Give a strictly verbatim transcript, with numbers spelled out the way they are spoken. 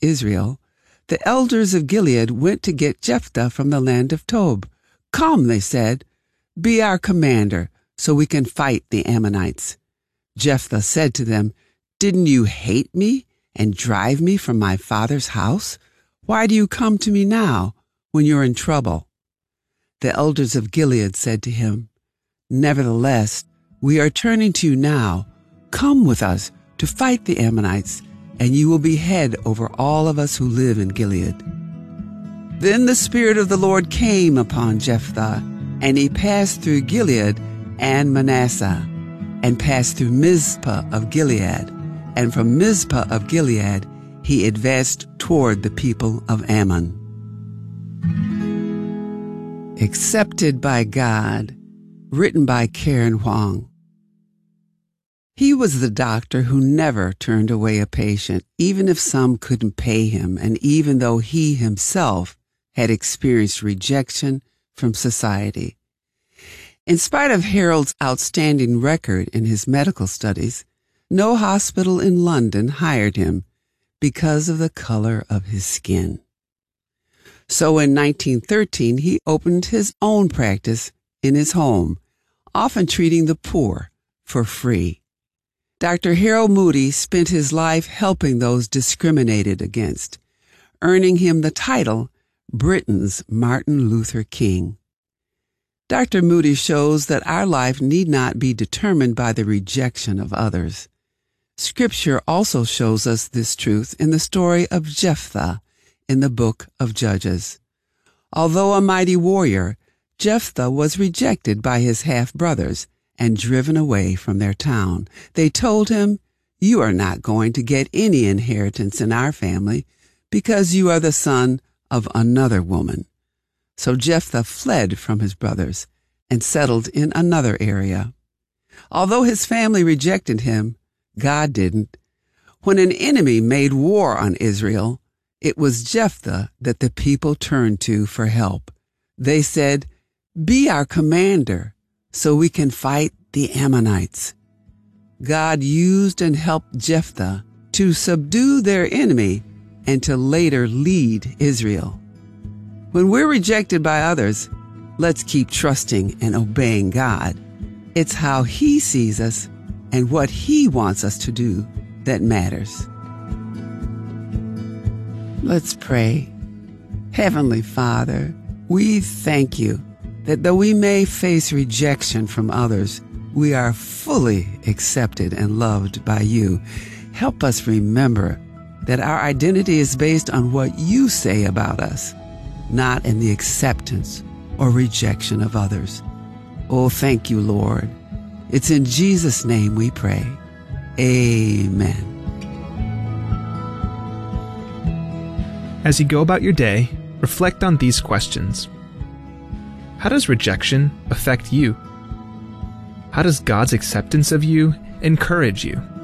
Israel, the elders of Gilead went to get Jephthah from the land of Tob. "Come," they said, "be our commander, so we can fight the Ammonites." Jephthah said to them, "Didn't you hate me and drive me from my father's house? Why do you come to me now when you're in trouble?" The elders of Gilead said to him, "Nevertheless, we are turning to you now. Come with us to fight the Ammonites, and you will be head over all of us who live in Gilead." Then the Spirit of the Lord came upon Jephthah, and he passed through Gilead and Manasseh, and passed through Mizpah of Gilead, and from Mizpah of Gilead he advanced toward the people of Ammon. Accepted by God, written by Karen Huang. He was the doctor who never turned away a patient, even if some couldn't pay him, and even though he himself had experienced rejection from society. In spite of Harold's outstanding record in his medical studies, no hospital in London hired him because of the color of his skin. So in nineteen thirteen, he opened his own practice in his home, often treating the poor for free. Doctor Harold Moody spent his life helping those discriminated against, earning him the title Britain's Martin Luther King. Doctor Moody shows that our life need not be determined by the rejection of others. Scripture also shows us this truth in the story of Jephthah in the book of Judges. Although a mighty warrior, Jephthah was rejected by his half-brothers and driven away from their town. They told him, "You are not going to get any inheritance in our family because you are the son of another woman." So Jephthah fled from his brothers and settled in another area. Although his family rejected him, God didn't. When an enemy made war on Israel, it was Jephthah that the people turned to for help. They said, "Be our commander so we can fight the Ammonites." God used and helped Jephthah to subdue their enemy and to later lead Israel. When we're rejected by others, let's keep trusting and obeying God. It's how He sees us and what He wants us to do that matters. Let's pray. Heavenly Father, we thank you that though we may face rejection from others, we are fully accepted and loved by you. Help us remember that our identity is based on what you say about us, not in the acceptance or rejection of others. Oh, thank you, Lord. It's in Jesus' name we pray. Amen. As you go about your day, reflect on these questions. How does rejection affect you? How does God's acceptance of you encourage you?